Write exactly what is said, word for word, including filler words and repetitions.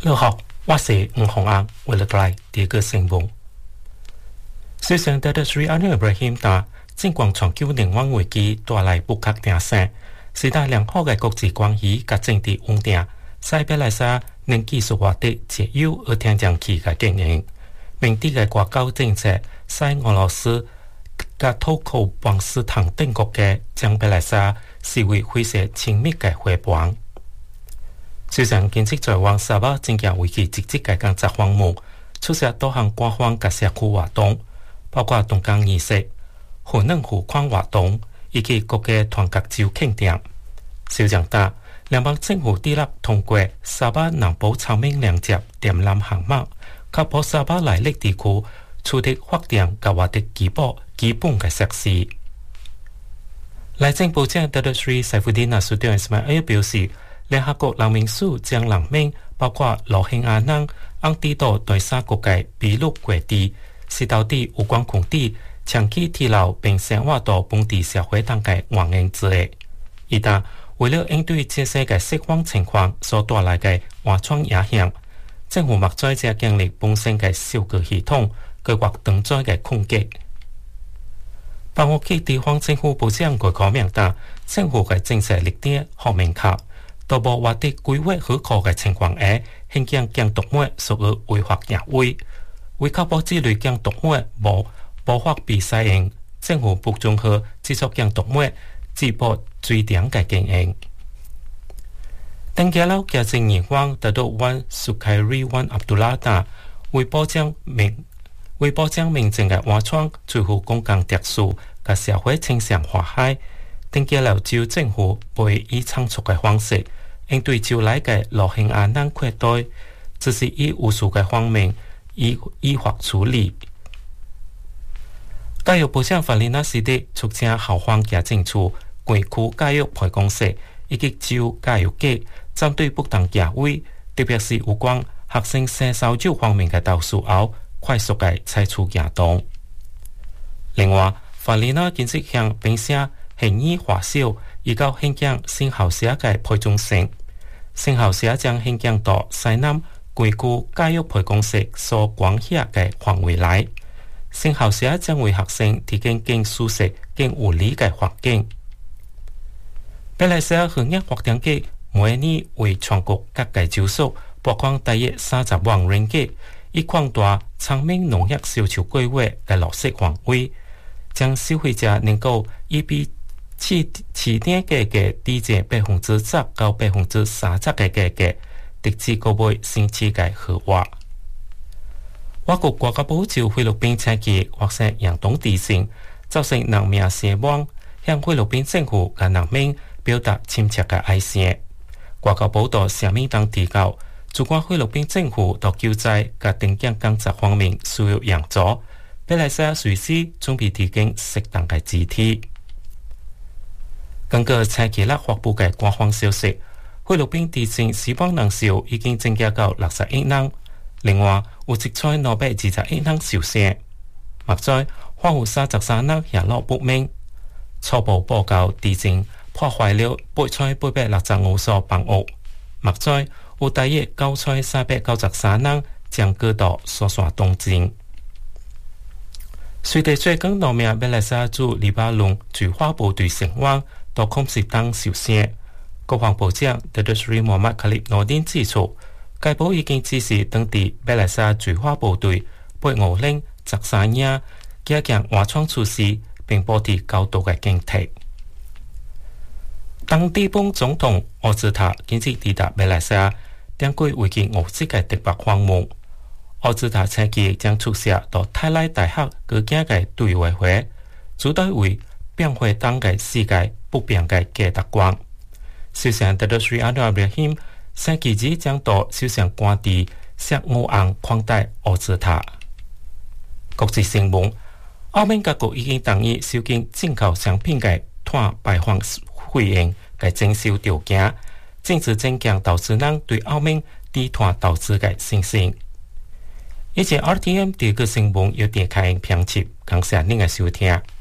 你好，我是吴宏安，为了带来第一个新闻。首相特斯里安尼布拉希达尽管全球能源危机带来不确定性，是但良好的国际关系和政治稳定，使马来西亚能技术化的自由而天然气的经营。明智的外交政策使俄羅斯和土庫邦斯坦等國家將馬來西亞視為非常親密的伙伴。首相兼職在往沙巴正行為期積極嘅工作項目，出席多項官方及社區活動，包括動工儀式、河嫩湖礦活動以及國家團結週慶典。首相答，聯邦政府致力通過沙巴南部草莓兩接電纜項目，確保沙巴內陸地區取得發電及活得基本基本嘅設施。內政部長特斯里塞夫丁納蘇丁伊斯邁爾表示，聯合國難民署將人民包括羅興亞人安置到第三國嘅秘魯國地，是到底有關空地長期停留並生活到本地社會當嘅原因之一。而但為了應對這些嘅釋放情況所帶來嘅環境影響，政府目前正經歷本身嘅數據系統計劃當中嘅空隙。包括地方政府部長佢講明達，政府嘅政策立點好明確，都無話啲規劃許可嘅情況下，興建建築物屬於違法行為。為確保這類建築物無無法被使用，政府不准許製作建築物直播最頂嘅經營。登記樓嘅正義方得到灣蘇凱瑞灣阿卜杜拉達為保障民為保障民眾嘅安全，最後公共秩序及社會正常和諧，登記樓照政府會以倉促嘅方式應對招來嘅羅興亞人擴大，只是以無數嘅方面依依法處理。教育部長法里納斯的促請校方及政處關區教育培公司以及就教育局針對不當行為，特別是有關學生性騷擾方面嘅投訴後，快速地採取行動。另外，法里納建設向並且現已華小以及興建新校舍嘅培中心，新校舍將興建到西南關區教育培公司所管轄嘅範圍內。新校舍將為學生提供更舒適、更有利嘅環境。馬來西亞農業發展局每年為全國各界州屬撥款大約三十萬ringgit嘅，以擴大昌明農業銷售規劃嘅落實範圍，將消費者能夠以比起起點價格低至百分之十到百分之三十嘅價格，直至購買新設計豪華。我國國家保障菲律賓車機或者陽東地震，造成人命傷亡，向菲律賓政府和人民表達深切嘅哀傷。國家報道聲明當提到，主管菲律賓政府到救災和定建工作方面需要援助，馬來西亞隨時準備提供適當嘅支持。根據車機勒發布嘅官方消息，菲律賓地震死亡人數已經增加到六十一人，另外有一千兩百二十一人受傷。目前還有三十三人下落不明。初步報告地震破壞了八千八百六十五所房屋，目前有大約九千三百九十三人將過到疏散東進。隨着最近兩名馬來西亞駐黎巴嫩駐華部隊成員到空襲當受傷，國防部長特斯里莫麥卡利諾丁指出，該部已經指示當地馬來西亞駐華部隊配合令十三日加強安全措施，並保持高度嘅警惕。當地方總統奧茲塔今日抵達馬來西亞，展開為期五日嘅特別訪問。奧茲塔車機將出席到泰來大學舉行嘅對話會，主題為變回當嘅世界不變嘅價值觀。首相特斯里安華布希星期二將到首相官邸錫歐昂款待奧茲塔。國際新聞，澳門各國已經同意收緊進口商品嘅碳排放費用嘅徵收條件，禁止增強投資人對澳門低碳投資嘅信心。以前 R T M 第一個新聞有點開評測，感謝您嘅收聽。